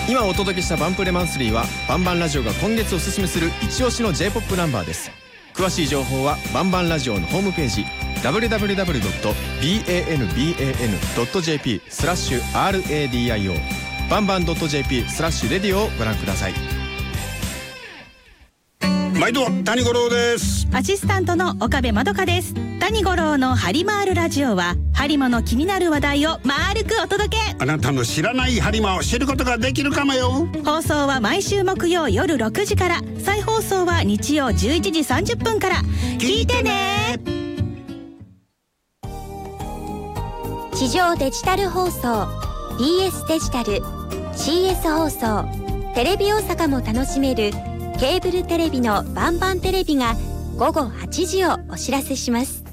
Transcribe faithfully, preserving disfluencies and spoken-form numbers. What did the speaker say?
今お届けしたバンプレマンスリーはバンバンラジオが今月おすすめする一押しの J-ポップ ナンバーです。詳しい情報はバンバンラジオのホームページ ダブリュダブリュダブリュドットバンバンドットジェーピー スラッシュ アールエーディーアイオー バンバン .jp スラッシュレディオをご覧ください。 毎度谷五郎です。 アシスタントの岡部まどかです。谷五郎のハリマールラジオはハリマの気になる話題を丸くお届け。 あなたの知らないハリマを知ることができるかもよ。 放送は毎週木曜夜ろくじから、再放送は日曜じゅういちじさんじゅっぷんから。聞いてね。 地上デジタル放送 ビーエス デジタル シーエス 放送テレビ大阪も楽しめるケーブルテレビのバンバンテレビがごごはちじをお知らせします。